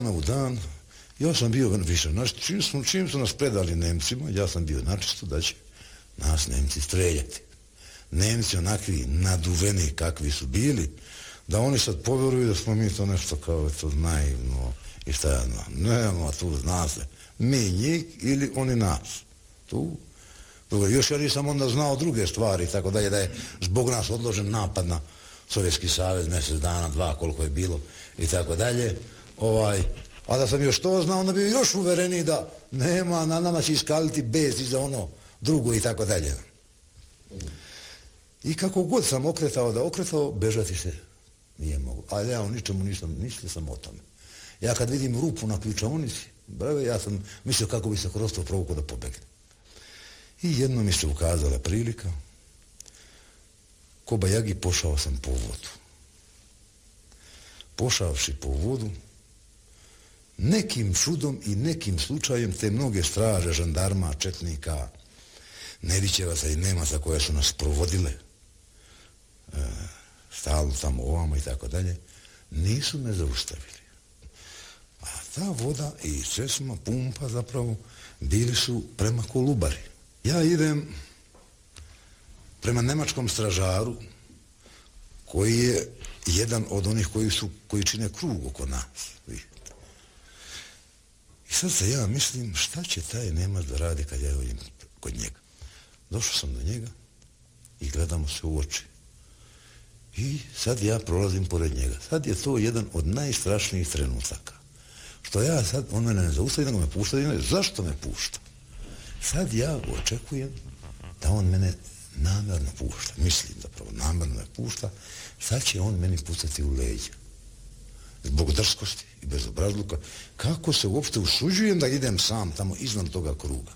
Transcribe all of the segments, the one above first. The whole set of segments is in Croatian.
U dan, ja sam bio više, znači čim su nas predali Nemcima, ja sam bio načisto da će nas Nemci streljati. Nemci onakvi naduveni kakvi su bili, da oni sad povjeruju da smo mi to nešto kao to naivno i šta ja znam. Nema tu, zna se, mi njih ili oni nas. Tu. Još ja nisam onda znao druge stvari, tako dalje, da je zbog nas odložen napad na Sovjetski savez, mjesec dana, 2, koliko je bilo i tako dalje. A da sam još to znao, onda bi još uvereniji da nema, na nama će iskaliti bez i za ono drugo i tako dalje. I kako god sam okretao, bežati se nije mogu. Ali ja o ničemu nisam, mislio sam o tome. Ja kad vidim rupu na ključaonici, brave, ja sam mislio kako bi se kroz to provukao da pobegne. I jedno mi se ukazala prilika, ko bajagi pošao sam po vodu. Pošavši po vodu, nekim čudom i nekim slučajem te mnoge straže, žandarma, četnika, Nedićevaca i Nemaca koje su nas provodile, stalno tamo ovamo i tako dalje, nisu me zaustavili. A ta voda i česma, pumpa zapravo, bili su prema Kolubari. Ja idem prema nemačkom stražaru, koji je jedan od onih koji čine krug oko nas. I sad se ja mislim, šta će taj Nemac da radi kad ja idem kod njega. Došao sam do njega i gledamo se u oči. I sad ja prolazim pored njega. Sad je to jedan od najstrašnijih trenutaka. Što ja sad, on mene ne zaustavi, nego me pušta, zašto me pušta? Sad ja očekujem da on mene namjerno pušta. Mislim zapravo, namjerno me pušta. Sad će on meni pucati u leđa. Zbog drskosti i bezobrazluka. Kako se uopšte usuđujem da idem sam tamo izvan toga kruga.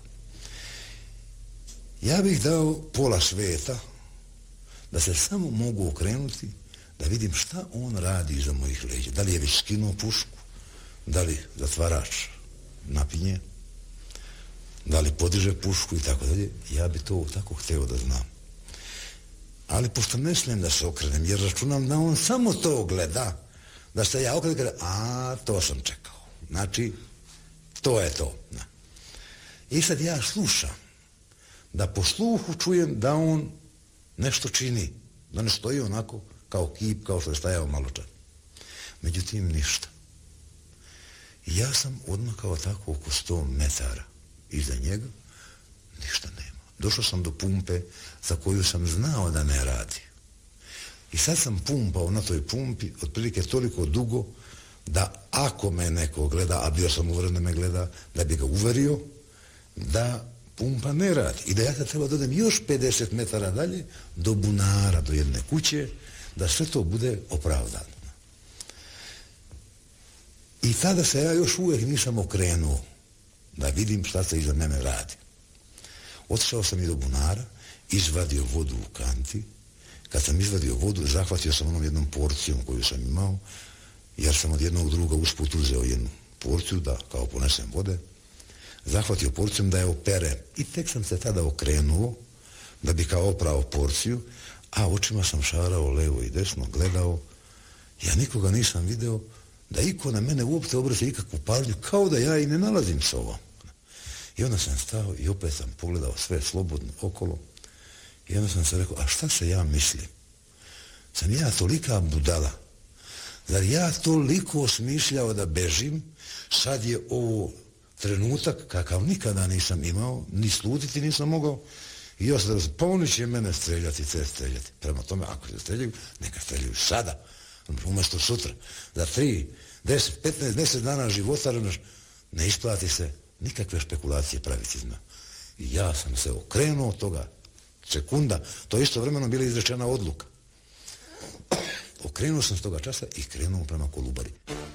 Ja bih dao pola sveta da se samo mogu okrenuti da vidim šta on radi iza mojih leđa. Da li je već skinuo pušku, da li zatvarač napinje, da li podiže pušku i tako dalje. Ja bi to tako hteo da znam. Ali pošto ne smijem da se okrenem, jer računam da on samo to gleda, da se ja okrenem kada, a to sam čekao. Znači, to je to. I sad ja slušam, da po sluhu čujem da on nešto čini, da ne stoji onako kao kip, kao što je stajao malo čas. Međutim, ništa. I ja sam odmakao tako oko 100 metara iza njega, ništa nema. Došao sam do pumpe za koju sam znao da ne radi. I sad sam pumpao na toj pumpi otprilike toliko dugo da ako me neko gleda, a bio sam uveren da me gleda, da bi ga uverio da pumpa ne radi. I da ja sad treba dodam još 50 metara dalje do bunara, do jedne kuće, da sve to bude opravdano. I tada se ja još uvijek nisam okrenuo da vidim šta se iza mene radi. Otišao sam i do bunara, izvadio vodu u kanti. Kad sam izvadio vodu, zahvatio sam onom jednom porcijom koju sam imao, jer sam od jednog druga usput uzeo jednu porciju da kao ponesem vode. Zahvatio porcijom da je opere. I tek sam se tada okrenuo da bi kao oprao porciju, a očima sam šarao levo i desno, gledao. Ja nikoga nisam video da iko na mene uopšte obraća ikakvu pažnju, kao da ja i ne nalazim s ovom. I onda sam stao i opet sam pogledao sve slobodno okolo i onda sam se rekao, a šta se ja mislim? Sam ja tolika budala? Zar ja toliko osmišljao da bežim? Sad je ovo trenutak kakav nikada nisam imao, ni slutiti nisam mogao. I ja sam pa oni će mene streljati. Prema tome, ako se streljaju, neka streljaju sada, umjesto sutra. Za 3, 10, 15, 10 dana života ne isplati se nikakve špekulacije praviti. I ja sam se okrenuo toga sekunda, to istovremeno bila izrečena odluka. Okrenuo sam s toga časa i krenuo prema Kolubari.